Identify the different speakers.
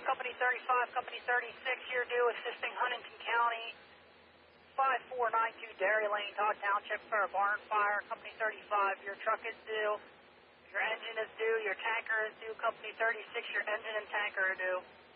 Speaker 1: Company 35, Company 36, you're due assisting Huntington County, 5492 Dairy Lane, Todd Township for a barn fire. Company 35, your truck is due, your engine is due, your tanker is due. Company 36, your engine and tanker are due.